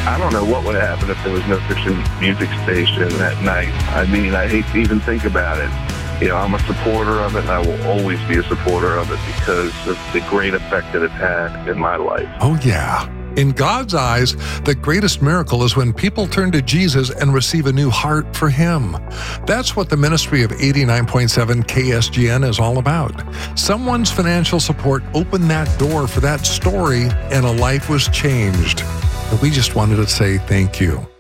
I don't know what would happen if there was no Christian music station that night. I mean, I hate to even think about it. You know, I'm a supporter of it, and I will always be a supporter of it because of the great effect that it's had in my life. Oh, yeah. In God's eyes, the greatest miracle is when people turn to Jesus and receive a new heart for Him. That's what the ministry of 89.7 KSGN is all about. Someone's financial support opened that door for that story, and a life was changed. And we just wanted to say thank you.